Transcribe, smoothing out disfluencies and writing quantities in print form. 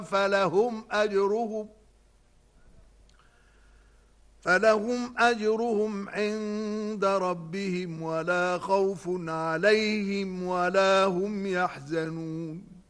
فلهم أجرهم عند ربهم ولا خوف عليهم ولا هم يحزنون